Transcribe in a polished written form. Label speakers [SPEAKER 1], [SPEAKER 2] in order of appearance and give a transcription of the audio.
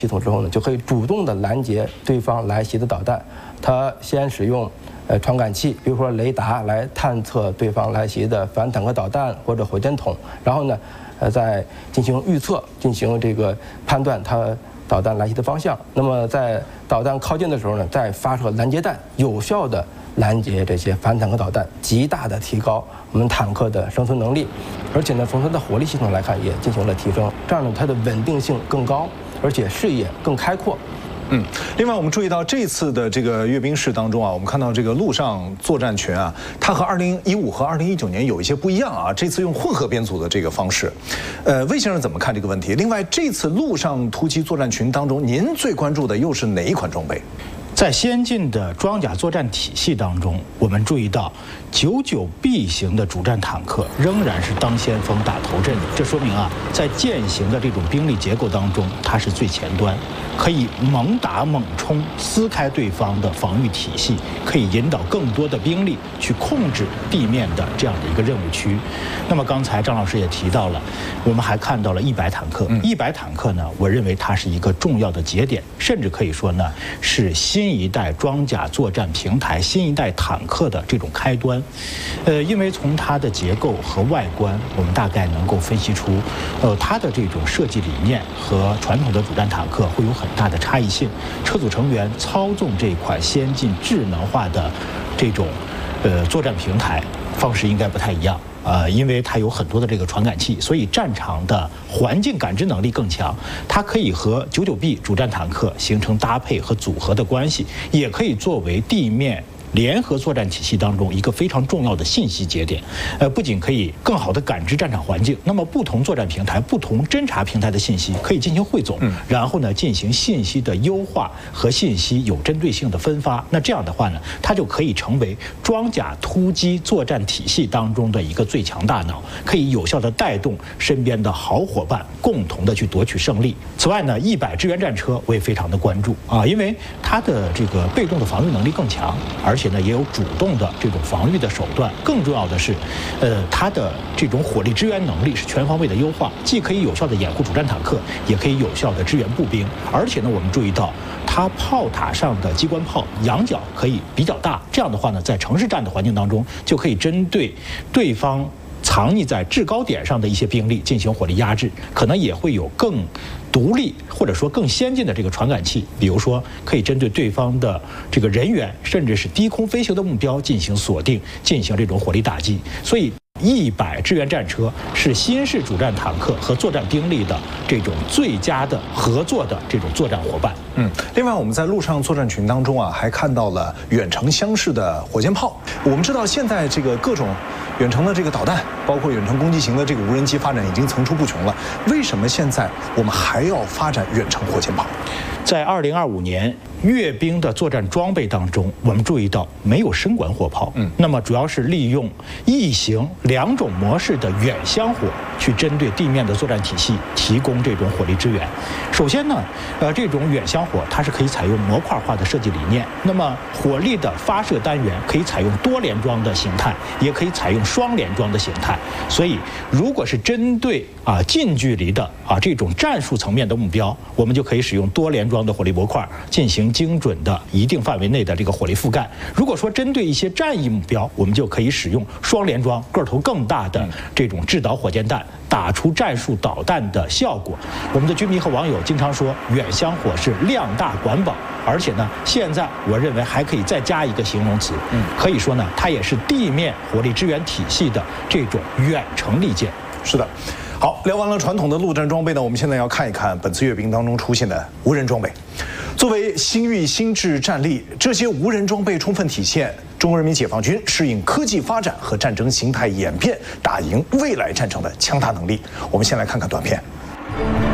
[SPEAKER 1] 系统之后呢，就可以主动的拦截对方来袭的导弹。它先使用传感器，比如说雷达来探测对方来袭的反坦克导弹或者火箭筒，然后呢，再进行预测，进行这个判断它导弹来袭的方向。那么在导弹靠近的时候呢，再发射拦截弹，有效的拦截这些反坦克导弹，极大的提高我们坦克的生存能力。而且呢，从它的火力系统来看，也进行了提升，这样呢，它的稳定性更高，而且视野更开阔。
[SPEAKER 2] 另外我们注意到这次的这个阅兵式当中啊，我们看到这个陆上作战群啊，它和2015和2019年有一些不一样啊。这次用混合编组的这个方式，魏先生怎么看这个问题？另外，这次陆上突击作战群当中，您最关注的又是哪一款装备？
[SPEAKER 3] 在先进的装甲作战体系当中，我们注意到99B 型的主战坦克仍然是当先锋打头阵的。这说明啊，在舰型的这种兵力结构当中，它是最前端，可以猛打猛冲，撕开对方的防御体系，可以引导更多的兵力去控制地面的这样的一个任务区。那么刚才张老师也提到了，我们还看到了100坦克。100坦克呢，我认为它是一个重要的节点，甚至可以说呢，是新一代装甲作战平台、新一代坦克的这种开端。因为从它的结构和外观，我们大概能够分析出，它的这种设计理念和传统的主战坦克会有很大的差异性。车组成员操纵这款先进智能化的这种作战平台方式应该不太一样。因为它有很多的这个传感器，所以战场的环境感知能力更强。它可以和99B 主战坦克形成搭配和组合的关系，也可以作为地面联合作战体系当中一个非常重要的信息节点。不仅可以更好地感知战场环境，那么不同作战平台、不同侦察平台的信息可以进行汇总，然后呢进行信息的优化和信息有针对性的分发。那这样的话呢，它就可以成为装甲突击作战体系当中的一个最强大脑，可以有效地带动身边的好伙伴共同的去夺取胜利。此外呢，100支援战车我也非常的关注啊，因为它的这个被动的防御能力更强，而且呢也有主动的这种防御的手段。更重要的是，它的这种火力支援能力是全方位的优化，既可以有效的掩护主战坦克，也可以有效的支援步兵。而且呢，我们注意到它炮塔上的机关炮仰角可以比较大，这样的话呢，在城市战的环境当中，就可以针对对方藏匿在制高点上的一些兵力进行火力压制，可能也会有更独立或者说更先进的这个传感器，比如说可以针对对方的这个人员，甚至是低空飞行的目标进行锁定，进行这种火力打击。所以100支援战车是新式主战坦克和作战兵力的这种最佳的合作的这种作战伙伴。
[SPEAKER 2] 另外我们在陆上作战群当中啊，还看到了远程箱式的火箭炮。我们知道现在这个各种远程的这个导弹，包括远程攻击型的这个无人机发展已经层出不穷了。为什么现在我们还要发展远程火箭炮？
[SPEAKER 3] 在2025年阅兵的作战装备当中，我们注意到没有深管火炮，那么主要是利用异形2种模式的远箱火去针对地面的作战体系提供这种火力支援。首先呢，这种远箱火它是可以采用模块化的设计理念，那么火力的发射单元可以采用多连装的形态，也可以采用双连装的形态。所以如果是针对近距离的这种战术层面的目标，我们就可以使用多连装的火力模块进行精准的一定范围内的这个火力覆盖。如果说针对一些战役目标，我们就可以使用双连装个头更大的这种制导火箭弹，打出战术导弹的效果。我们的军迷和网友经常说远箱火是量大管饱，而且呢，现在我认为还可以再加一个形容词，可以说呢，它也是地面火力支援体系的这种远程利剑。
[SPEAKER 2] 是的。好，聊完了传统的陆战装备呢，我们现在要看一看本次阅兵当中出现的无人装备。作为新域新制战力，这些无人装备充分体现中国人民解放军适应科技发展和战争形态演变，打赢未来战争的强大能力。我们先来看看短片。